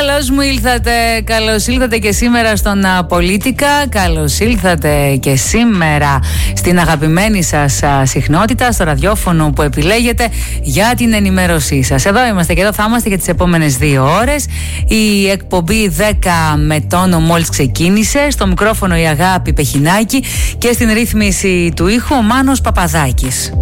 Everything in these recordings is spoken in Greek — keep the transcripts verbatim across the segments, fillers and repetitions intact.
Καλώς μου ήλθατε, καλώς ήλθατε και σήμερα στον Πολίτικα, καλώς ήλθατε και σήμερα στην αγαπημένη σας συχνότητα, στο ραδιόφωνο που επιλέγετε για την ενημέρωσή σας. Εδώ είμαστε και εδώ θα είμαστε για τις επόμενες δύο ώρες. Η εκπομπή δέκα με τόνο μόλις ξεκίνησε, στο μικρόφωνο η Αγάπη Πεχινάκη και στην ρύθμιση του ήχου ο Μάνος Παπαδάκης.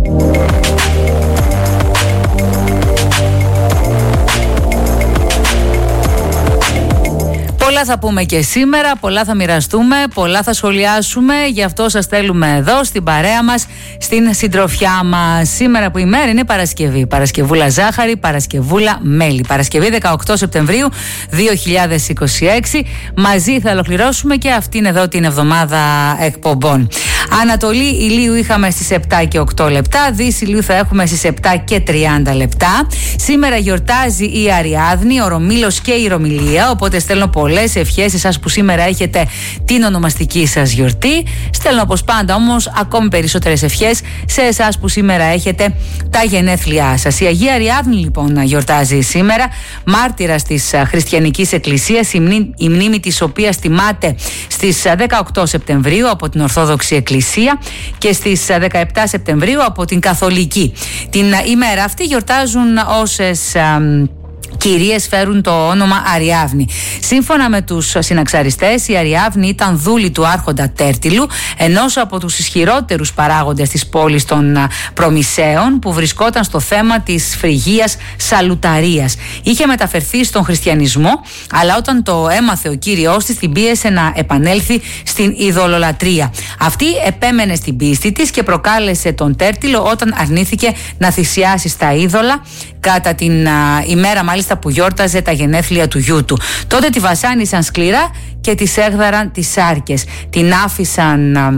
Πολλά θα πούμε και σήμερα, πολλά θα μοιραστούμε, πολλά θα σχολιάσουμε. Γι' αυτό σας θέλουμε εδώ στην παρέα μας, στην συντροφιά μας. Σήμερα που η μέρα είναι Παρασκευή. Παρασκευούλα ζάχαρη, Παρασκευούλα μέλι. Παρασκευή δεκαοκτώ Σεπτεμβρίου δύο χιλιάδες είκοσι έξι. Μαζί θα ολοκληρώσουμε και αυτήν εδώ την εβδομάδα εκπομπών. Ανατολή ηλίου είχαμε στις επτά και οκτώ λεπτά. Δύση ηλίου θα έχουμε στις επτά και τριάντα λεπτά. Σήμερα γιορτάζει η Αριάδνη, ο Ρωμήλος και η Ρωμιλία. Οπότε στέλνω πολλές ευχές εσάς που σήμερα έχετε την ονομαστική σας γιορτή. Στέλνω όπως πάντα όμως ακόμη περισσότερες ευχές σε εσάς που σήμερα έχετε τα γενέθλιά σας. Η Αγία Αριάδνη λοιπόν γιορτάζει σήμερα, μάρτυρας της Χριστιανικής Εκκλησίας, η, μνή, η μνήμη της οποίας τιμάται στις δεκαοκτώ Σεπτεμβρίου από την Ορθόδοξη Εκκλησία και στις δεκαεπτά Σεπτεμβρίου από την Καθολική. Την ημέρα αυτή γιορτάζουν όσες κυρίες φέρουν το όνομα Αριάδνη. Σύμφωνα με τους συναξαριστές, η Αριάδνη ήταν δούλη του άρχοντα Τέρτιλου, ενός από τους ισχυρότερους παράγοντες της πόλης των Προμησέων, που βρισκόταν στο θέμα της φρυγίας σαλουταρίας. Είχε μεταφερθεί στον χριστιανισμό, αλλά όταν το έμαθε ο κύριος της, την πίεσε να επανέλθει στην ειδωλολατρία. Αυτή επέμενε στην πίστη της και προκάλεσε τον Τέρτιλο όταν αρνήθηκε να θυσιάσει στα είδωλα κατά την α, ημέρα μάλιστα που γιόρταζε τα γενέθλια του γιού του. Τότε τη βασάνισαν σκληρά και της έγδαραν τις σάρκες. Την άφησαν... Α,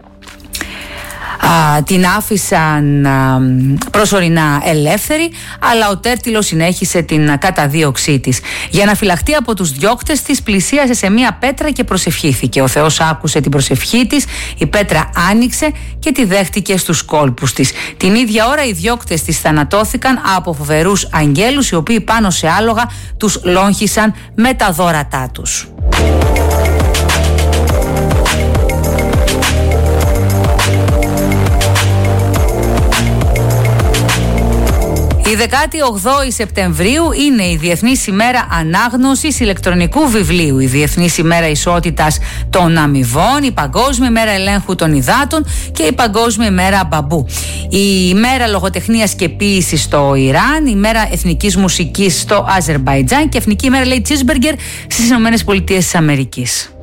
Α, την άφησαν α, προσωρινά ελεύθερη, αλλά ο Τέρτιλος συνέχισε την καταδίωξή της. Για να φυλαχτεί από τους διώκτες της, πλησίασε σε μία πέτρα και προσευχήθηκε. Ο Θεός άκουσε την προσευχή της, η πέτρα άνοιξε και τη δέχτηκε στους κόλπους της. Την ίδια ώρα οι διώκτες της θανατώθηκαν από φοβερούς αγγέλους, οι οποίοι πάνω σε άλογα τους λόγχισαν με τα δώρατά τους. Η δεκάτη όγδοη Σεπτεμβρίου είναι η Διεθνής ημέρα ανάγνωσης ηλεκτρονικού βιβλίου, η Διεθνής ημέρα ισότητας των αμοιβών, η Παγκόσμια ημέρα ελέγχου των υδάτων και η Παγκόσμια ημέρα μπαμπού. Η ημέρα λογοτεχνίας και ποίησης στο Ιράν, η ημέρα εθνικής μουσικής στο Αζερμπαϊτζάν και η εθνική ημέρα λέει Cheeseburger στις Ηνωμένες Πολιτείες της Αμερικής.